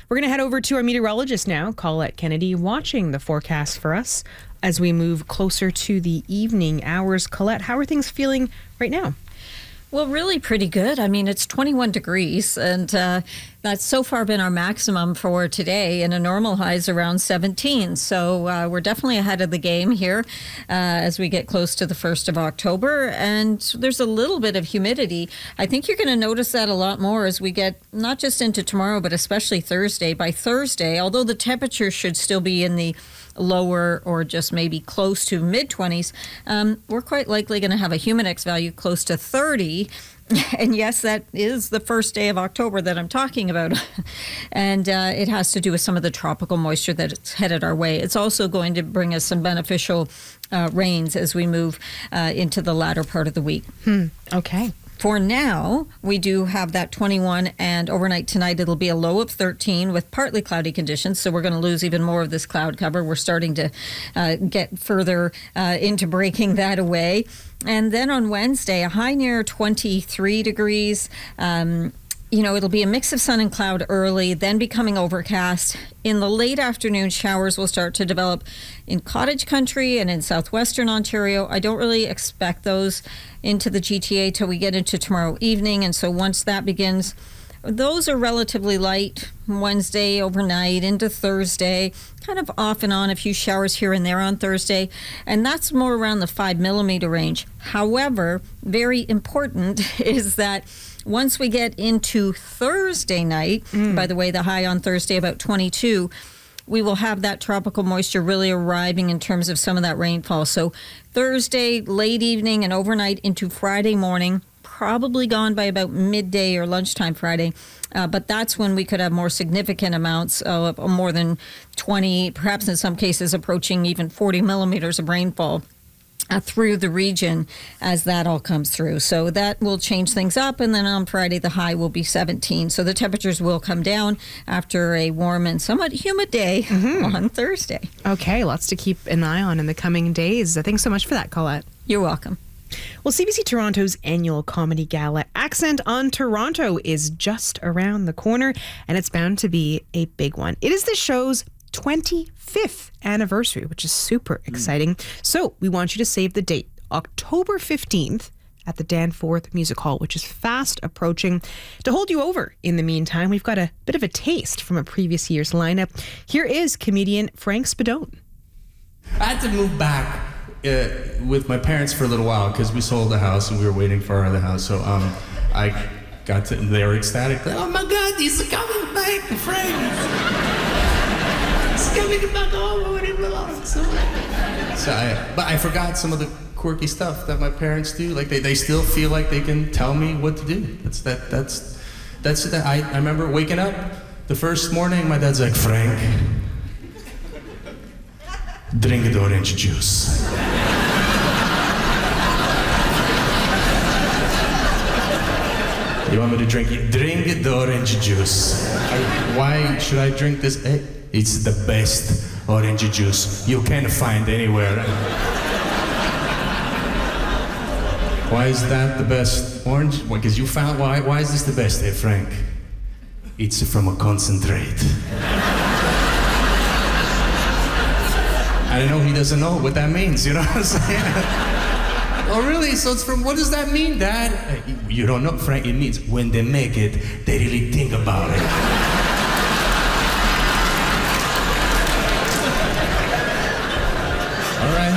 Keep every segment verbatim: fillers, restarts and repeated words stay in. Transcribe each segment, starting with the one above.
We're going to head over to our meteorologist now, Colette Kennedy, watching the forecast for us as we move closer to the evening hours. Colette, how are things feeling right now? Well, really pretty good. I mean, it's twenty-one degrees, and uh, that's so far been our maximum for today, and a normal high is around seventeen. So uh, we're definitely ahead of the game here uh, as we get close to the first of October, and there's a little bit of humidity. I think you're going to notice that a lot more as we get not just into tomorrow, but especially Thursday. By Thursday, although the temperature should still be in the lower or just maybe close to mid-twenties, um, we're quite likely going to have a Humidex value close to thirty. And yes, that is the first day of October that I'm talking about. And uh, it has to do with some of the tropical moisture that's headed our way. It's also going to bring us some beneficial uh, rains as we move uh, into the latter part of the week. Hmm. Okay. For now, we do have that twenty-one, and overnight tonight it'll be a low of thirteen with partly cloudy conditions, so we're going to lose even more of this cloud cover. We're starting to uh, get further uh, into breaking that away. And then on Wednesday, a high near twenty-three degrees. Um, You know, it'll be a mix of sun and cloud early, then becoming overcast. In the late afternoon, showers will start to develop in cottage country and in southwestern Ontario. I don't really expect those into the G T A till we get into tomorrow evening. And so once that begins, those are relatively light Wednesday, overnight, into Thursday, kind of off and on, a few showers here and there on Thursday. And that's more around the five millimeter range. However, very important is that once we get into Thursday night, mm. by the way, the high on Thursday about twenty-two, we will have that tropical moisture really arriving in terms of some of that rainfall. So Thursday, late evening and overnight into Friday morning, probably gone by about midday or lunchtime Friday. Uh, but that's when we could have more significant amounts of more than twenty, perhaps in some cases approaching even forty millimeters of rainfall Uh, through the region as that all comes through. So that will change things up. And then on Friday, the high will be seventeen. So the temperatures will come down after a warm and somewhat humid day mm-hmm. on Thursday. Okay, lots to keep an eye on in the coming days. Thanks so much for that, Colette. You're welcome. Well, C B C Toronto's annual comedy gala, Accent on Toronto, is just around the corner, and it's bound to be a big one. It is the show's twenty-fifth anniversary, which is super exciting. Mm. So we want you to save the date, October fifteenth at the Danforth Music Hall, which is fast approaching. To hold you over in the meantime, we've got a bit of a taste from a previous year's lineup. Here is comedian Frank Spadone. I had to move back uh, with my parents for a little while because we sold the house and we were waiting for our other house. So um, I got to, they were ecstatic. Like, oh my God, these are coming back, Frank. Coming back home where it belongs. So, so I, but I forgot some of the quirky stuff that my parents do. Like they, they still feel like they can tell me what to do. That's that. That's that's that. I, I remember waking up the first morning. My dad's like, Frank, drink the orange juice. You want me to drink it? Drink the orange juice. I, why should I drink this? Hey, it's the best orange juice you can find anywhere. Why is that the best orange? Because you found, why Why is this the best, hey Frank? It's from a concentrate. I know he doesn't know what that means, you know what I'm saying? Oh really? So it's from, what does that mean, Dad? You don't know, Frank, it means when they make it, they really think about it. All right.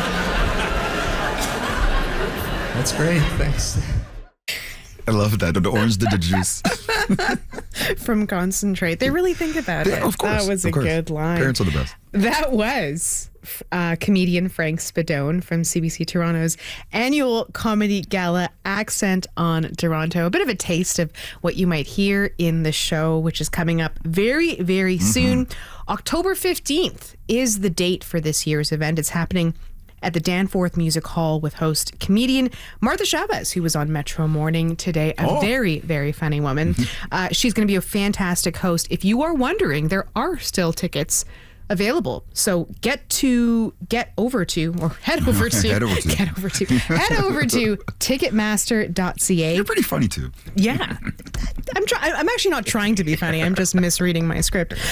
That's great, thanks. I love that, the orange did the juice. From concentrate. They really think about yeah, it. Of course. That was of a course. good line. Parents are the best. That was uh, comedian Frank Spadone from C B C Toronto's annual comedy gala, Accent on Toronto. A bit of a taste of what you might hear in the show, which is coming up very, very mm-hmm. soon. October fifteenth is the date for this year's event. It's happening at the Danforth Music Hall with host comedian Martha Chavez, who was on Metro Morning today. A oh. very, very funny woman. uh, she's going to be a fantastic host. If you are wondering, there are still tickets available. So get to, get over to, or head over to, head over to, get over to, head over to ticketmaster dot c a. You're pretty funny too. Yeah. I'm, try- I'm actually not trying to be funny. I'm just misreading my script.